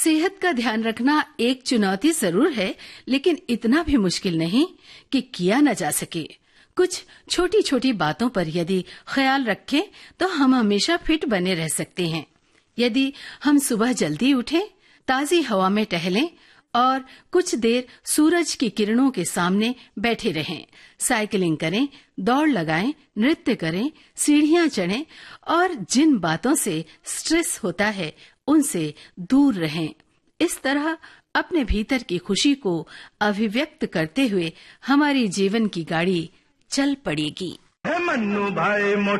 सेहत का ध्यान रखना एक चुनौती जरूर है, लेकिन इतना भी मुश्किल नहीं कि किया न जा सके। कुछ छोटी छोटी बातों पर यदि ख्याल रखें तो हम हमेशा फिट बने रह सकते हैं। यदि हम सुबह जल्दी उठें, ताजी हवा में टहलें और कुछ देर सूरज की किरणों के सामने बैठे रहें, साइकिलिंग करें, दौड़ लगाएं, नृत्य करें, सीढ़ियां चढ़ें और जिन बातों से स्ट्रेस होता है उनसे दूर रहें। इस तरह अपने भीतर की खुशी को अभिव्यक्त करते हुए हमारी जीवन की गाड़ी चल पड़ेगी। मन्नू भाई